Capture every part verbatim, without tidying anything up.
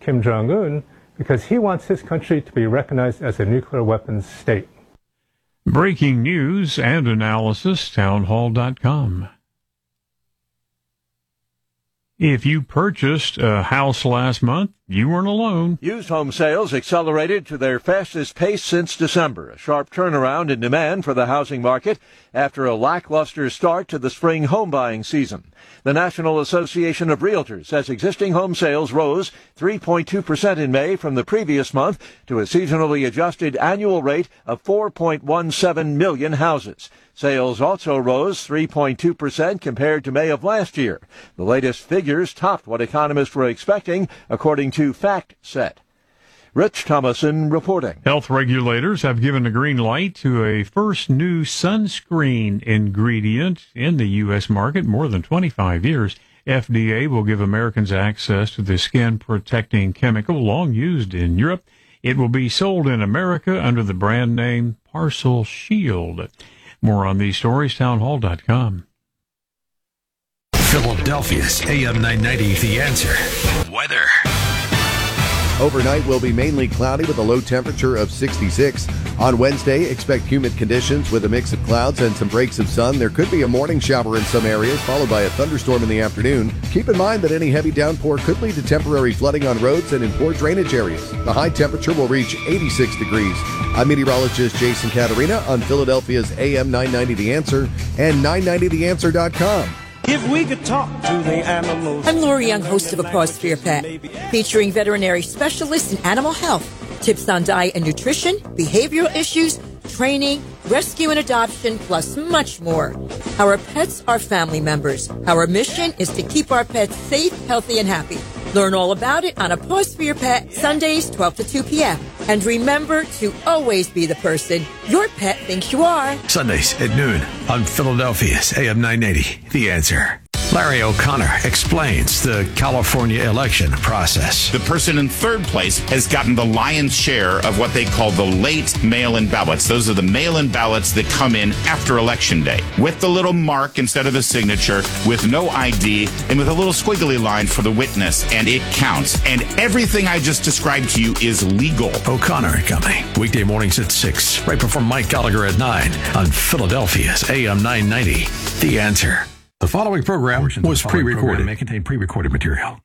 Kim Jong-un because he wants his country to be recognized as a nuclear weapons state. Breaking news and analysis, townhall dot com. If you purchased a house last month, you weren't alone. Used home sales accelerated to their fastest pace since December, a sharp turnaround in demand for the housing market after a lackluster start to the spring home buying season. The National Association of Realtors says existing home sales rose three point two percent in May from the previous month to a seasonally adjusted annual rate of four point one seven million houses. Sales also rose three point two percent compared to May of last year. The latest figures topped what economists were expecting, according to FactSet. Rich Thomason reporting. Health regulators have given a green light to a first new sunscreen ingredient in the U S market in more than twenty-five years. F D A will give Americans access to the skin-protecting chemical long used in Europe. It will be sold in America under the brand name Parcel Shield. More on these stories, townhall dot com. Philadelphia's A M nine ninety, The Answer. Weather. Overnight will be mainly cloudy with a low temperature of sixty-six. On Wednesday, expect humid conditions with a mix of clouds and some breaks of sun. There could be a morning shower in some areas, followed by a thunderstorm in the afternoon. Keep in mind that any heavy downpour could lead to temporary flooding on roads and in poor drainage areas. The high temperature will reach eighty-six degrees. I'm meteorologist Jason Caterina on Philadelphia's A M nine ninety The Answer and nine ninety the answer dot com. If we could talk to the animals. I'm Lori Young, host of A Pause for Your Pet, featuring veterinary specialists in animal health, tips on diet and nutrition, behavioral issues, training, rescue and adoption, plus much more. Our pets are family members. Our mission is to keep our pets safe, healthy, and happy. Learn all about it on A Pause for Your Pet, Sundays, twelve to two p.m. And remember to always be the person your pet thinks you are. Sundays at noon on Philadelphia's A M nine eighty, The Answer. Larry O'Connor explains the California election process. The person in third place has gotten the lion's share of what they call the late mail-in ballots. Those are the mail-in ballots that come in after Election Day, with the little mark instead of the signature, with no I D, and with a little squiggly line for the witness, and it counts. And everything I just described to you is legal. O'Connor and Company, weekday mornings at six, right before Mike Gallagher at nine on Philadelphia's A M nine ninety, The Answer. The following program was pre-recorded. May contain pre-recorded material.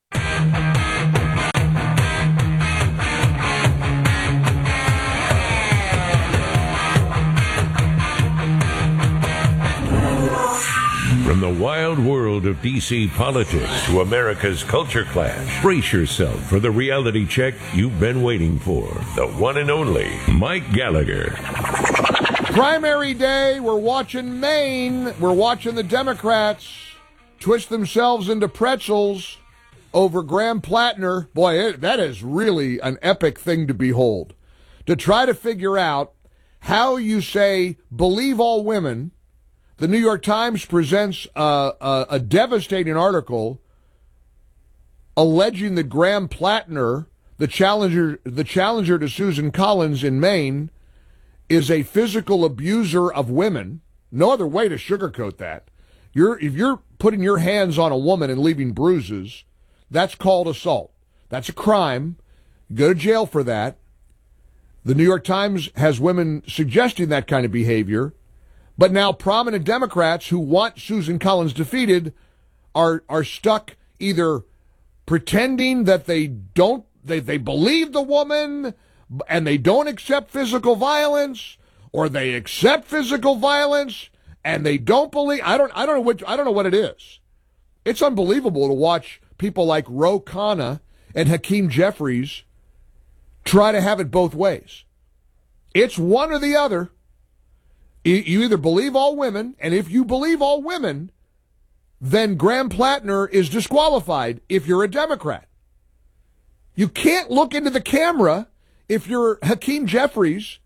From the wild world of D C politics to America's culture clash, brace yourself for the reality check you've been waiting for. The one and only Mike Gallagher. Primary day, we're watching Maine. We're watching the Democrats twist themselves into pretzels over Graham Plattner. Boy, it, that is really an epic thing to behold. To try to figure out how you say, believe all women. The New York Times presents a, a, a devastating article alleging that Graham Plattner, the challenger, the challenger to Susan Collins in Maine, is a physical abuser of women. No other way to sugarcoat that. You're, if you're putting your hands on a woman and leaving bruises, that's called assault. That's a crime. You go to jail for that. The New York Times has women suggesting that kind of behavior. But now prominent Democrats who want Susan Collins defeated are are stuck either pretending that they don't, they, they believe the woman and they don't accept physical violence, or they accept physical violence and they don't believe. I don't. I don't know what. I don't know what it is. It's unbelievable to watch people like Ro Khanna and Hakeem Jeffries try to have it both ways. It's one or the other. You either believe all women, and if you believe all women, then Graham Plattner is disqualified if you're a Democrat. You can't look into the camera if you're Hakeem Jeffries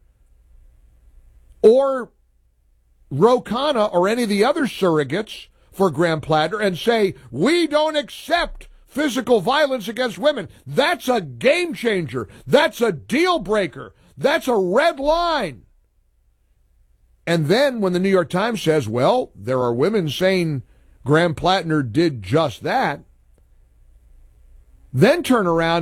or Ro Khanna or any of the other surrogates for Graham Plattner and say, we don't accept physical violence against women. That's a game changer. That's a deal breaker. That's a red line. And then when the New York Times says, well, there are women saying Graham Plattner did just that, then turn around